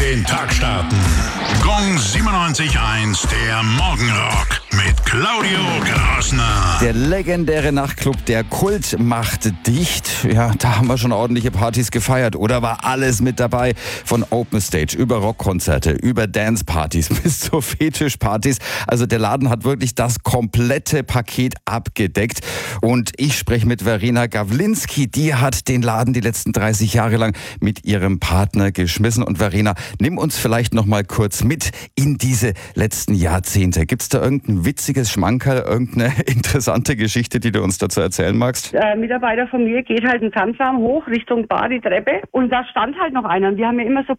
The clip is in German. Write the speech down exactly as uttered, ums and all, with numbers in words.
den Tag starten. Gong siebenundneunzig Komma eins, der Morgenrock mit Claudio Grassner. Der legendäre Nachtclub Der Kult macht dicht. Ja, da haben wir schon ordentliche Partys gefeiert. Oder war alles mit dabei? Von Open Stage über Rockkonzerte, über Dancepartys bis zu Fetischpartys. Also der Laden hat wirklich das komplette Paket abgedeckt. Und ich spreche mit Verena Gawlinski. Die hat den Laden die letzten dreißig Jahre lang mit ihrem Partner geschmissen. Und Verena, nimm uns vielleicht noch mal kurz mit in diese letzten Jahrzehnte. Gibt es da irgendein witziges Schmankerl, irgendeine interessante Geschichte, die du uns dazu erzählen magst? Ein Mitarbeiter von mir geht halt einen Tanzraum hoch Richtung Bar, die Treppe. Und da stand halt noch einer. Und wir haben ja immer so